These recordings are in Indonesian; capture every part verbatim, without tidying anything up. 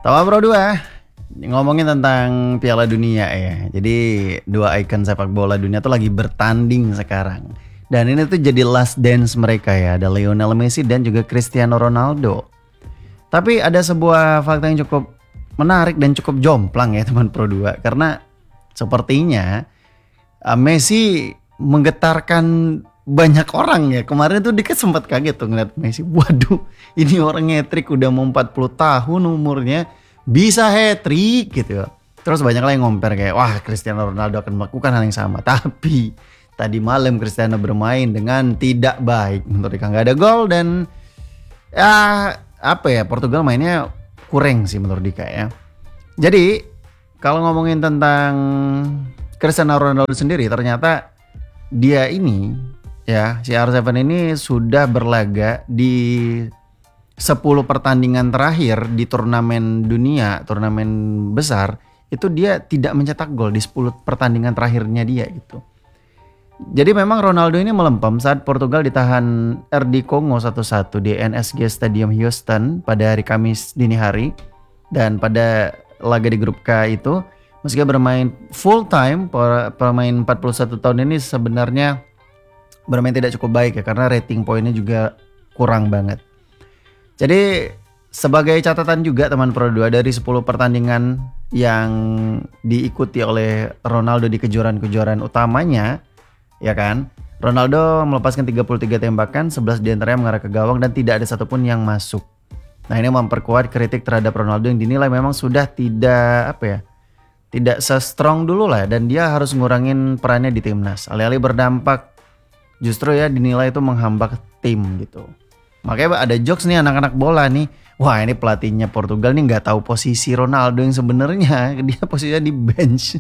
Tawa Bro dua, ngomongin tentang Piala Dunia ya. Jadi dua ikon sepak bola dunia tuh lagi bertanding sekarang. Dan ini tuh jadi last dance mereka ya. Ada Lionel Messi dan juga Cristiano Ronaldo. Tapi ada sebuah fakta yang cukup menarik dan cukup jomplang ya teman Pro dua. Karena sepertinya Messi menggetarkan banyak orang ya. Kemarin tuh dikit sempat kaget tuh ngeliat Messi. Waduh, ini orang hat-trick udah mau empat puluh tahun umurnya, bisa hat-trick gitu. Terus banyak lah yang ngomper kayak, wah Cristiano Ronaldo akan melakukan hal yang sama. Tapi tadi malam Cristiano bermain dengan tidak baik. Menurut Dika nggak ada gol dan ya apa ya, Portugal mainnya kurang sih menurut Dika ya. Jadi kalau ngomongin tentang Cristiano Ronaldo sendiri, ternyata dia ini ya, si R tujuh ini sudah berlaga di sepuluh pertandingan terakhir di turnamen dunia, turnamen besar, itu dia tidak mencetak gol di sepuluh pertandingan terakhirnya dia gitu. Jadi memang Ronaldo ini melempem saat Portugal ditahan R D Kongo satu satu di N S G Stadium Houston pada hari Kamis dini hari. Dan pada laga di grup K itu, meski bermain full time, pemain empat puluh satu tahun ini sebenarnya bermain tidak cukup baik ya, karena rating poinnya juga kurang banget. Jadi sebagai catatan juga teman Pro dua, dari sepuluh pertandingan yang diikuti oleh Ronaldo di kejuaraan-kejuaraan utamanya, ya kan, Ronaldo melepaskan tiga puluh tiga tembakan, sebelas diantaranya mengarah ke gawang dan tidak ada satupun yang masuk. Nah ini memperkuat kritik terhadap Ronaldo yang dinilai memang sudah tidak apa ya, tidak se-strong dulu lah, dan dia harus ngurangin perannya di timnas. Alih-alih berdampak, justru ya dinilai itu menghambat tim gitu. Makanya ada jokes nih anak-anak bola nih. Wah ini pelatihnya Portugal nih nggak tahu posisi Ronaldo yang sebenarnya. Dia posisinya di bench.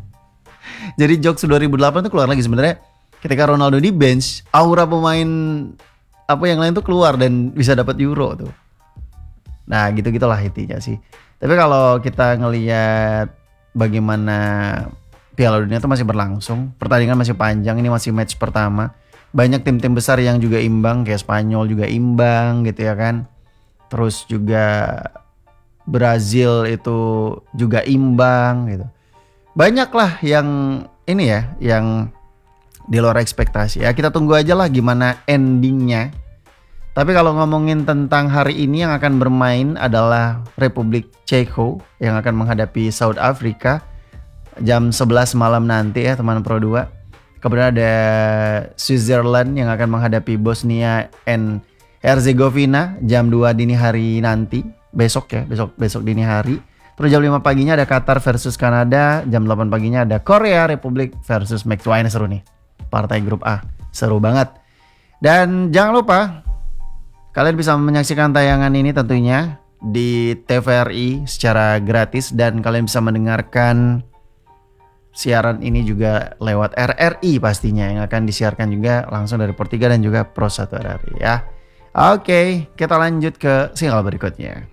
Jadi jokes dua ribu delapan tuh keluar lagi sebenarnya. Ketika Ronaldo di bench, aura pemain apa yang lain tuh keluar dan bisa dapat Euro tuh. Nah gitu-gitulah intinya sih. Tapi kalau kita ngelihat bagaimana Piala Dunia itu masih berlangsung, pertandingan masih panjang, ini masih match pertama. Banyak tim-tim besar yang juga imbang, kayak Spanyol juga imbang gitu ya kan. Terus juga Brazil itu juga imbang gitu. Banyak lah yang ini ya, yang di luar ekspektasi. Ya kita tunggu aja lah gimana endingnya. Tapi kalau ngomongin tentang hari ini yang akan bermain adalah Republik Ceko yang akan menghadapi South Africa jam sebelas malam nanti ya teman Pro dua. Kemudian ada Switzerland yang akan menghadapi Bosnia and Herzegovina jam dua dini hari nanti, besok ya, besok besok dini hari. Terus jam lima paginya ada Qatar versus Kanada, jam delapan paginya ada Korea Republik versus Meksiko. Ini seru nih. Partai grup A. Seru banget. Dan jangan lupa kalian bisa menyaksikan tayangan ini tentunya di T V R I secara gratis, dan kalian bisa mendengarkan siaran ini juga lewat R R I pastinya, yang akan disiarkan juga langsung dari Pro tiga dan juga Pro satu R R I ya. Oke, kita lanjut ke single berikutnya.